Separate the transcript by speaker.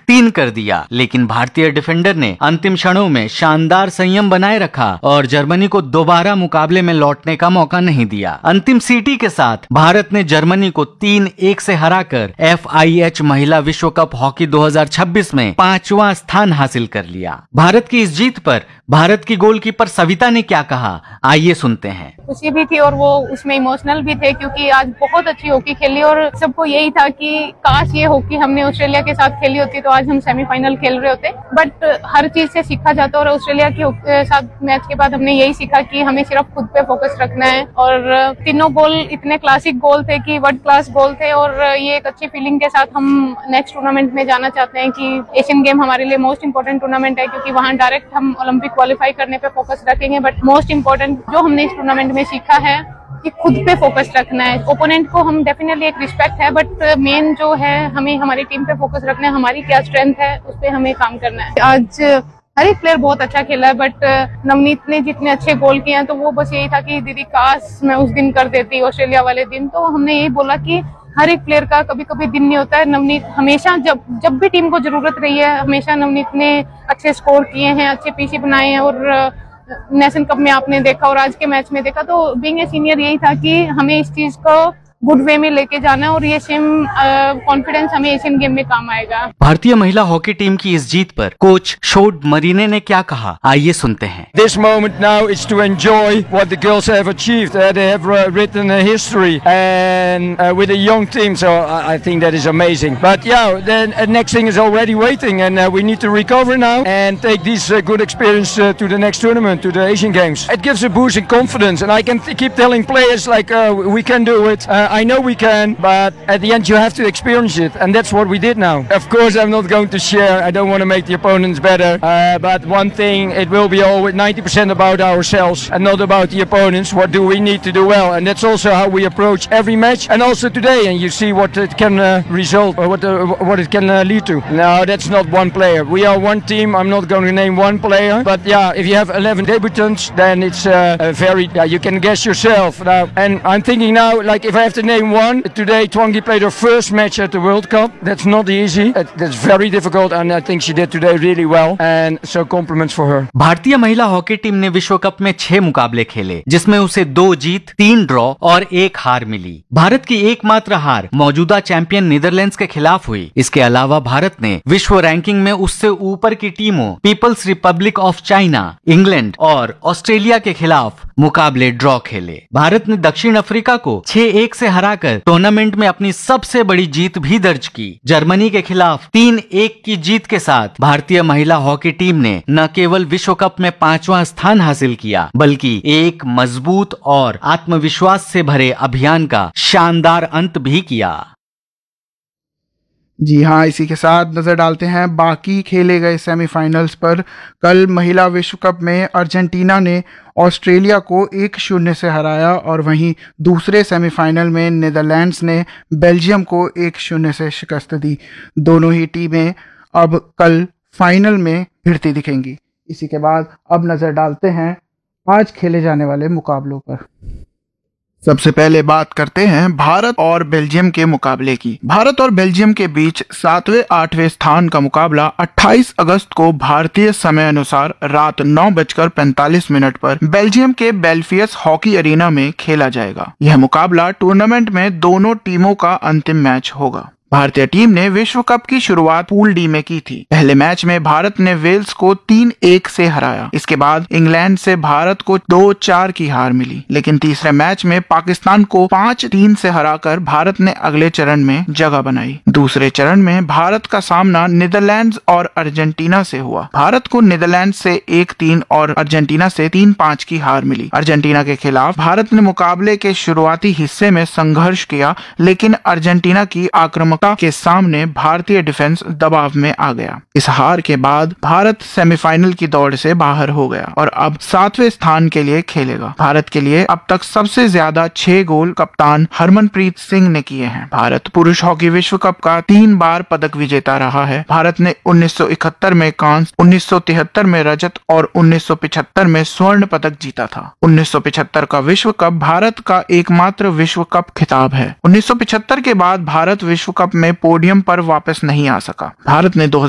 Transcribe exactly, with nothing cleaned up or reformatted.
Speaker 1: तीन कर दिया, लेकिन भारतीय डिफेंडर ने अंतिम क्षणों में शानदार संयम बनाए रखा और जर्मनी को दोबारा मुकाबले में लौटने का मौका नहीं दिया। अंतिम सीटी के साथ भारत ने जर्मनी को तीन एक से हराकर एफ आई एच महिला विश्व कप हॉकी दो हज़ार छब्बीस में पांचवा स्थान हासिल कर लिया। भारत की इस जीत पर भारत की गोलकीपर सविता ने क्या कहा, आइए सुनते हैं।
Speaker 2: खुशी भी थी और वो उसमें इमोशनल भी थे, क्योंकि आज बहुत अच्छी हॉकी खेली और सबको यही था कि काश ये हॉकी हमने ऑस्ट्रेलिया के साथ खेली होती तो आज हम सेमीफाइनल खेल रहे होते। बट हर चीज से सीखा जाता है और ऑस्ट्रेलिया के साथ मैच के बाद हमने यही सीखा कि हमें सिर्फ खुद पे फोकस रखना है। और तीनों गोल इतने क्लासिक गोल थे कि वर्ल्ड क्लास गोल थे और ये एक अच्छी फीलिंग के साथ हम नेक्स्ट टूर्नामेंट में जाना चाहते हैं कि एशियन गेम हमारे लिए मोस्ट इंपोर्टेंट टूर्नामेंट है, क्योंकि वहाँ डायरेक्ट हम ओलंपिक क्वालिफाई करने पे फोकस रखेंगे। बट मोस्ट इंपोर्टेंट जो हमने इस टूर्नामेंट में सीखा है कि खुद पे फोकस रखना है। ओपोनेंट को हम डेफिनेटली एक रिस्पेक्ट है, बट मेन जो है हमें हमारी टीम पे फोकस रखना है, हमारी क्या स्ट्रेंथ है उस पे हमें काम करना है। आज हर एक प्लेयर बहुत अच्छा खेला है, बट नवनीत ने जितने अच्छे गोल किए हैं तो वो बस यही था कि दीदी काश मैं उस दिन कर देती ऑस्ट्रेलिया वाले दिन। तो हमने यही बोला कि हर एक प्लेयर का कभी कभी दिन नहीं होता है। नवनीत हमेशा जब जब भी टीम को जरूरत रही है हमेशा नवनीत ने अच्छे स्कोर किए हैं, अच्छे पीछे बनाए हैं और नेशन कप में आपने देखा और आज के मैच में देखा। तो बीइंग ए सीनियर यही था कि हमें इस चीज को गुड वे में लेके जाना है और ये सेम कॉन्फिडेंस हमें एशियन गेम में काम आएगा।
Speaker 1: भारतीय महिला हॉकी टीम की इस जीत पर कोच शोड मरीने ने क्या कहा, आइए सुनते हैं।
Speaker 3: This moment now is to enjoy what the girls have achieved. Uh, they have uh, written a history and uh, with a young team, so I, I think that is amazing. But yeah, the uh, next thing is already waiting, and uh, we need to recover now and take this uh, good experience uh, to the next tournament, to the Asian Games. It gives a boost in confidence, and I can th- keep telling players like uh, we can do it. Uh, I know we can, but at the end you have to experience it, and that's what we did now. Of course, I'm not going to share. I don't want to make the opponents better. Uh, but one thing, it will be always ninety percent about ourselves and not about the opponents. What do we need to do well? And that's also how we approach every match, and also today. And you see what it can uh, result, or what uh, what it can uh, lead to. No, that's not one player. We are one team. I'm not going to name one player, but yeah, if you have eleven debutants, then it's uh, a very uh, you can guess yourself now. And I'm thinking now, like if I have to name one, today Twangi played her first match at the World Cup. That's not easy. That's very difficult, and I think she did today really well. And so compliments for her.
Speaker 1: भारतीय महिला hockey team ने विश्व cup में छह मुकाबले खेले, जिसमें उसे दो जीत, तीन ड्रॉ और एक हार मिली। भारत की एकमात्र हार मौजूदा चैंपियन नीदरलैंड्स के खिलाफ हुई। इसके अलावा भारत ने विश्व रैंकिंग में उससे ऊपर की टीमों peoples Republic of China, England और ऑस्ट्रेलिया के खिलाफ मुकाबले ड्रॉ खेले। भारत ने दक्षिण अफ्रीका को छह एक से हराकर टूर्नामेंट में अपनी सबसे बड़ी जीत भी दर्ज की। जर्मनी के खिलाफ तीन एक की जीत के साथ भारतीय महिला हॉकी टीम ने न केवल विश्व कप में पांचवा स्थान हासिल किया, बल्कि एक मजबूत और आत्मविश्वास से भरे अभियान का शानदार अंत भी किया।
Speaker 4: जी हाँ, इसी के साथ नज़र डालते हैं बाकी खेले गए सेमीफाइनल्स पर। कल महिला विश्व कप में अर्जेंटीना ने ऑस्ट्रेलिया को एक शून्य से हराया और वहीं दूसरे सेमीफाइनल में नीदरलैंड्स ने बेल्जियम को एक शून्य से शिकस्त दी। दोनों ही टीमें अब कल फाइनल में भिड़ती दिखेंगी। इसी के बाद अब नज़र डालते हैं आज खेले जाने वाले मुकाबलों पर। सबसे पहले बात करते हैं भारत और बेल्जियम के मुकाबले की। भारत और बेल्जियम के बीच सातवें आठवें स्थान का मुकाबला अट्ठाईस अगस्त को भारतीय समय अनुसार रात नौ बजकर पैंतालीस मिनट पर बेल्जियम के बेल्फियस हॉकी अरीना में खेला जाएगा। यह मुकाबला टूर्नामेंट में दोनों टीमों का अंतिम मैच होगा। भारतीय टीम ने विश्व कप की शुरुआत पूल डी में की थी। पहले मैच में भारत ने वेल्स को तीन एक से हराया। इसके बाद इंग्लैंड से भारत को दो चार की हार मिली, लेकिन तीसरे मैच में पाकिस्तान को पाँच तीन से हराकर भारत ने अगले चरण में जगह बनाई। दूसरे चरण में भारत का सामना नीदरलैंड्स और अर्जेंटीना से हुआ। भारत को नीदरलैंड्स से एक तीन और अर्जेंटीना से तीन पाँच की हार मिली। अर्जेंटीना के खिलाफ भारत ने मुकाबले के शुरुआती हिस्से में संघर्ष किया, लेकिन अर्जेंटीना की आक्रामक के सामने भारतीय डिफेंस दबाव में आ गया। इस हार के बाद भारत सेमीफाइनल की दौड़ से बाहर हो गया और अब सातवें स्थान के लिए खेलेगा। भारत के लिए अब तक सबसे ज्यादा छह गोल कप्तान हरमनप्रीत सिंह ने किए हैं। भारत पुरुष हॉकी विश्व कप का तीन बार पदक विजेता रहा है। भारत ने उन्नीस सौ इकहत्तर में कांस्य, उन्नीस सौ तिहत्तर में रजत और उन्नीस सौ पिछहत्तर में स्वर्ण पदक जीता था। उन्नीस सौ पिछहत्तर का विश्व कप भारत का एकमात्र विश्व कप खिताब है। उन्नीस सौ पिछहत्तर के बाद भारत विश्व कप में पोडियम पर वापस नहीं आ सका। भारत ने दो